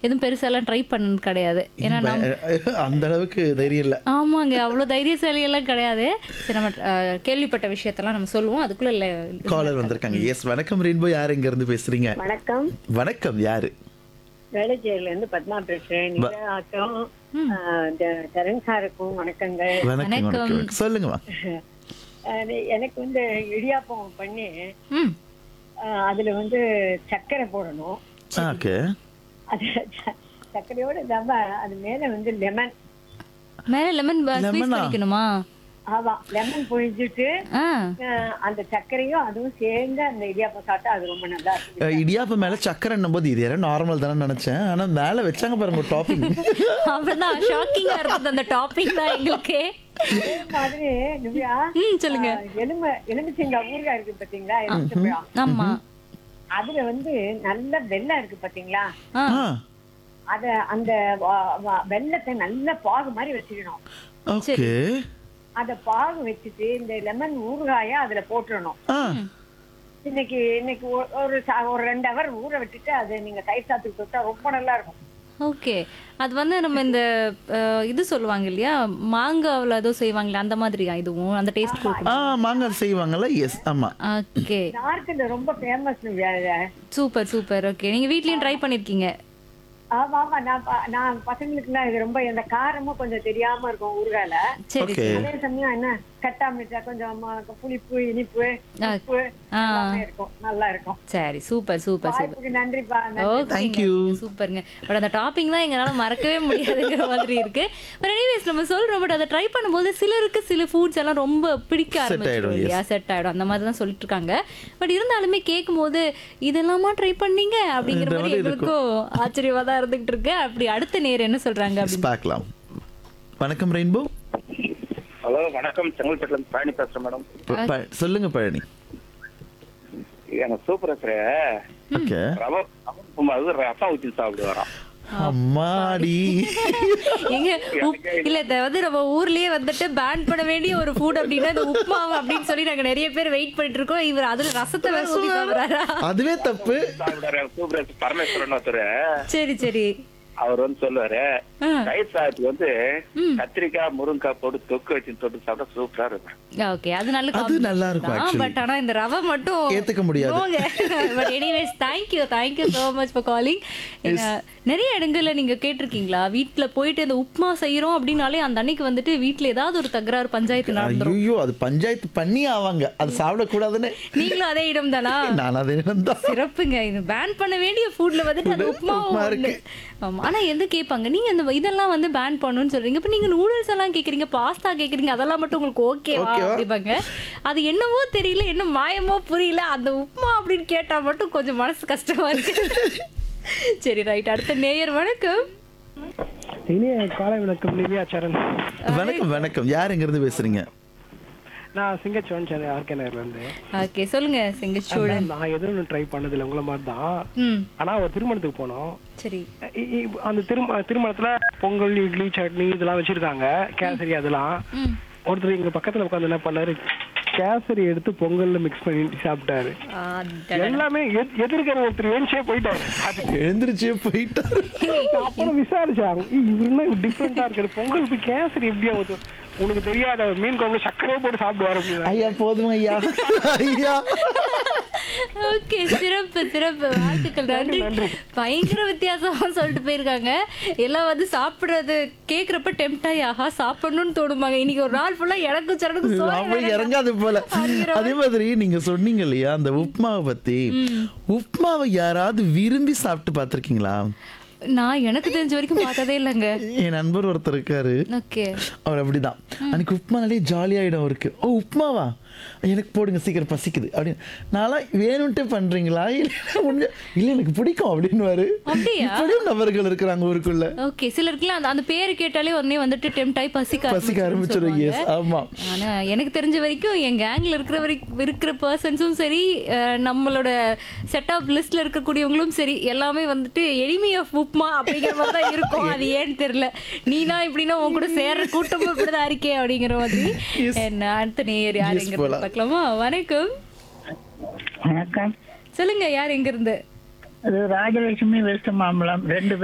எதுவும் பெருசாலாம் ட்ரை பண்ணது கிடையாது. ஏன்னா அந்த அளவுக்கு தைரியம் இல்ல. ஆமாங்க. அவ்வளோ தைரியசாலி எல்லாம் கிடையாது. சரி நம்ம கேள்விப்பட்ட விஷயத்தெல்லாம் நம்ம சொல்லுவோம். அதுக்குள்ள இல்ல காலர் வந்திருக்காங்க. எஸ் வணக்கம் ரெயின்போ. யார் எங்க இருந்து பேசுறீங்க? வணக்கம். வணக்கம். யாரு? வேளச்சேரியில இருந்து பத்மா பேசுறேன். நிலாக்கும் தரன் சாருக்கும் வணக்கங்கள். வணக்கம் வணக்கம். சொல்லுங்கம்மா. எனக்கு வந்து இடியாப்பம் பண்ணி ம். அதுல வந்து சர்க்கரை போடணும். ஓகே. அது சர்க்கரையோட இல்லாம அது மேல வந்து லெமன். மேல லெமன் ஸ்க்வீஸ் லெமனா? பண்ணிக்கணுமா? ஆமா, லெமன் பொழிஞ்சிட்டு ஆ. அந்த சர்க்கரையும் அதுவும் சேர்ந்து அந்த இடியாப்பம் சாப்பிட்டா அது ரொம்ப நல்லா இருக்கு. இடியாப்பம் மேல சக்கரைன்னும் போது இது யாரும் நார்மல் தானே நினைச்சேன். ஆனா மேல வச்சாங்க பாருங்க ஒரு டாப்பிங். அவ்வளவுதான் ஷாக்கிங்கா இருந்தது அந்த டாபிக் தான் எங்களுக்கு. அதே மாதிரி திவ்யா, சொல்லுங்க. எலுமிச்சங்காய் ஊறுகாய் இருக்கு பாத்தீங்களா? எலுமிச்சம்பழம். ஆமா. அதுல வந்து நல்ல வெல்லம் இருக்கு பாத்தீங்களா? ஆ. அத அந்த வெல்லத்தை நல்ல பாகு மாதிரி வச்சுக்கணும். ஓகே. அத பாகு வச்சுட்டு இந்த லெமன் ஊறுகாய அதுல போட்டுறணும். இன்னைக்கு ஒரு 2 ஹவர் ஊற விட்டுட்டு அதை நீங்க தயிர் சாத்துக்கு தொட்டா ரொம்ப நல்லா இருக்கும். ஓகே. அது வந்து நம்ம இந்த இது சொல்லுவாங்க இல்லையா, மாங்காவில் ஏதோ செய்வாங்களே அந்த மாதிரியா இதுவும் அந்த டேஸ்ட் கொடுக்கும். மாங்காய் செய்வாங்கல்ல. எஸ் ஆமா. ஓகே. நார்த்ல ரொம்ப ஃபேமஸ். Super super. ஓகே. நீங்க வீட்லயும் ட்ரை பண்ணிருக்கீங்க? ஆமா ஆமா. நான் பசங்களுக்குலாம் இது ரொம்ப இந்த காரமும் கொஞ்சம் தெரியாம இருக்கும் ஊறுகால. சரி. அதே சமயம் என்ன கட்டா மிட்டா கொஞ்சம் புளிப்பு இனிப்பு உப்பு எல்லாமே இருக்கும். நல்லா இருக்கும். சரி. Super super super. வாய்ப்புக்கு நன்றிப்பா. Thank you. சூப்பர்ங்க. பட் அந்த டாப்பிங் தான் எங்களால மறக்கவே முடியாதுங்கிற மாதிரி இருக்கு. பட் எனிவேஸ் நம்ம சொல்றோம். பட் அதை ட்ரை பண்ணும்போது சிலருக்கு சில ஃபுட்ஸ் எல்லாம் ரொம்ப பிடிக்க ஆரம்பிச்சிடும் இல்லையா, செட் ஆயிடும் அந்த மாதிரி தான் சொல்லிட்டு இருக்காங்க. பட் இருந்தாலுமே கேட்கும்போது இதெல்லாமா ட்ரை பண்ணீங்க அப்படிங்கிற மாதிரி எங்களுக்கும் ஆச்சரியமா தான் இருந்துகிட்டு இருக்கு. அப்படி அடுத்த நேரம் என்ன சொல்றாங்க அப்படின்னு பார்க்கலாம். வணக்கம் ரெயின்போ. ஹலோ வணக்கம். செங்கல்பட்டுல இருந்து பழனி பேசுறேன் மேடம். சொல்லுங்க பழனி. எனக்கு சூப்பர் ஓகே. ரவை அது ரசம் ஊற்றி சாப்பிட்டு வரோம். அம்மாடி. எங்க இல்ல அதாவது நம்ம ஊர்லயே வந்துட்டு பேன் பண்ண வேண்டிய ஒரு ஃபுட் அப்படின்னா இந்த உப்புமா அப்படின்னு சொல்லி நாங்க நிறைய பேர் வெயிட் பண்ணிட்டு இருக்கோம். இவர் அதுல ரசத்தை வேற ஊத்தி சாப்பிடுறாரா? அதுவே தப்பு. சாப்பிடுறாரு சூப்பர் பரமேஸ்வரன் ஒருத்தர். சரி சரி. அவர் வந்து சொல்லுவாரு தயிர் சாதத்துக்கு வந்து கத்திரிக்காய் முருங்கைக்காய் போட்டு தொக்கு வச்சு தொட்டு சாப்பிட்டா சூப்பரா இருக்கும். ஓகே. அது நல்ல அது நல்லா இருக்கும் actually. பட் ஆனா இந்த ரவை மட்டும் ஏத்துக்க முடியாது. But anyways thank you so much for calling. நிறைய இடங்கள்ல நீங்க கேட்டிருக்கீங்களா, வீட்ல போயிட்டு இந்த உப்புமா செய்யறோம் அப்படின்னாலே அந்த அன்னைக்கு வந்துட்டு வீட்ல ஏதாவது ஒரு தகராறு பஞ்சாயத்து நடந்துரும். ஐயோ அது பஞ்சாயத்து பண்ணி ஆவாங்க. அது சாப்பிட கூடாதுன்னு. நீங்களும் அதே இடம் தானா? நான் அதே இடம் தான். சிறப்புங்க. இது பேன் பண்ண வேண்டிய ஃபுட்ல வந்துட்டு அது உப்புமா இருக்கு. ஆமா. ஆனா எந்த கேட்பாங்க நீங்க அந்த இதெல்லாம் வந்து பேன் பண்ணணும்னு சொல்றீங்க, இப்ப நீங்க நூடுல்ஸ் எல்லாம் கேக்குறீங்க, பாஸ்தா கேக்குறீங்க, அதெல்லாம் மட்டும் உங்களுக்கு ஓகேவா அப்படிப்பாங்க. அது என்னவோ தெரியல, என்ன மாயமோ புரியல, அந்த உப்புமா அப்படின்னு கேட்டா மட்டும் கொஞ்சம் மனசு கஷ்டமா இருக்கு. சரி ரைட். அடுத்த நேயர். வணக்கம். இனிய காலை வணக்கம் நிவ்யா சரண். வணக்கம் வணக்கம். யார் எங்க இருந்து பேசுறீங்க? நான் சிங்கச்சோழன் சென்னை ஆர்கே நகர்ல இருந்து. ஓகே சொல்லுங்க சிங்கச்சோழன். நான் எதுவும் ட்ரை பண்ணதில்லை உங்களை மாதிரி தான். ஆனா ஒரு திருமணத்துக்கு போனோம். சரி. அந்த திருமணத்துல பொங்கல் இட்லி சட்னி இதெல்லாம் வச்சிருக்காங்க, கேசரி அதெல்லாம். ஒருத்தர் எங்க பக்கத்துல உட்காந்து என்ன பண்ணாரு, கேசரி எடுத்து பொங்கல்ல மிக்ஸ் பண்ணி சாப்பிட்டாரு. எல்லாமே எதிர்க்கிற ஒருத்தர் எழுந்திருச்சே போயிட்டாரு. அப்புறம் விசாரிச்சாங்க, இவருன்னா டிஃப்ரெண்டா இருக்காரு, பொங்கலுக்கு கேசரி எப்படியா உனக்கு தெரியாத மீன் குழம்பு சக்கரையே போட்டு சாப்பிடுவாரு. ஐயா போதும் ஐயா. ஐயா ஓகே. சிறப்பு சிறப்பு. வாழ்த்துக்கள். நன்றி. பயங்கர வித்தியாசமா சொல்லிட்டு போயிருக்காங்க. எல்லாம் வந்து சாப்பிடுறது கேக்குறப்ப டெம்ட் ஆகி ஆஹா சாப்பிடணும்னு தோணுமாங்க. இன்னைக்கு ஒரு நாள் ஃபுல்லா எனக்கு சரக்கு இறங்காது போல. அதே மாதிரி நீங்க சொன்னீங்க இல்லையா அந்த உப்மாவை பத்தி, உப்மாவை யாராவது விரும்பி சாப்பிட்டு பாத்திருக்கீங்களா? நான் எனக்கு தெரிஞ்ச வரைக்கும் பார்த்ததே இல்லைங்க. என் நண்பர் ஒருத்தர் இருக்காரு. ஓகே. அவர் அப்படிதான். அன்னைக்கு உப்மானாலே ஜாலியாயிடும் அவருக்கு. ஓ உப்மாவா, எனக்கு போடுங்க சீக்கிரம் பசிக்குது அப்படின்னு. நான்லாம் வேணும்ட்டே பண்றீங்களா, இல்லை எனக்கு பிடிக்கும் அப்படின்னு. இப்படியும் நபர்கள் இருக்கிறாங்க ஊருக்குள்ள. ஓகே. சிலருக்குலாம் அந்த பேரு கேட்டாலே உடனே வந்துட்டு டெம்ட் ஆகி பசிக்க ஆரம்பிச்சிடும். ஆமா. ஆனா எனக்கு தெரிஞ்ச வரைக்கும் என் கேங்ல இருக்கிற பர்சன்ஸும் சரி, நம்மளோட செட் ஆஃப் லிஸ்ட்ல இருக்கக்கூடியவங்களும் சரி, எல்லாமே வந்துட்டு எளிமை ஆஃப் உப்மா அப்படிங்கிற மாதிரி தான் இருக்கும். அது ஏன்னு தெரியல. நீனா இப்படின்னா உன் கூட சேர்ற கூட்டமும் இப்படிதான் இருக்கே அப்படிங்கிற மாதிரி. என்ன அடுத்த நேயர் யார் எங்க பார்க்கலாமா? வணக்கம். வணக்கம். சொல்லுங்க யார் எங்க இருந்து? ராஜலட்சுமி வெல்ச மாம்பழம் 2